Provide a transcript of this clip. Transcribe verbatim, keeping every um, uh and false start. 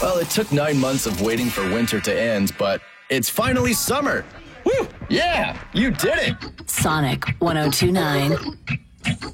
Well, it took nine months of waiting for winter to end, but it's finally summer. Woo! Yeah, you did it. Sonic one oh two nine.